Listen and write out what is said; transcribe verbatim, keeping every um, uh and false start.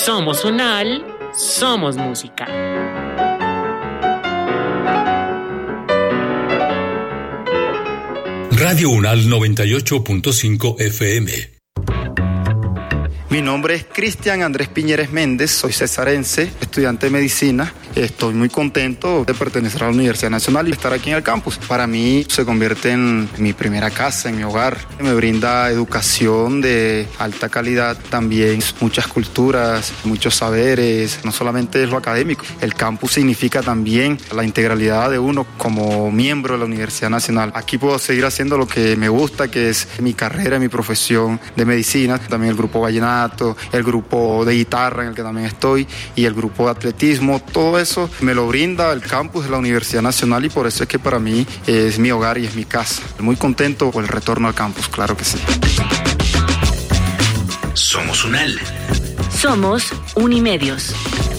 Somos UNAL, somos música. Radio UNAL noventa y ocho punto cinco F M. Mi nombre es Cristian Andrés Piñeres Méndez, soy cesarense, estudiante de medicina. Estoy muy contento de pertenecer a la Universidad Nacional y estar aquí en el campus. Para mí se convierte en mi primera casa, en mi hogar. Me brinda educación de alta calidad, también muchas culturas, muchos saberes, no solamente es lo académico. El campus significa también la integralidad de uno como miembro de la Universidad Nacional. Aquí puedo seguir haciendo lo que me gusta, que es mi carrera, mi profesión de medicina, también el grupo vallenato, el grupo de guitarra en el que también estoy y el grupo de atletismo. Todo eso me lo brinda el campus de la Universidad Nacional y por eso es que para mí es mi hogar y es mi casa. Muy contento por el retorno al campus, claro que sí. Somos UNAL. Somos Unimedios.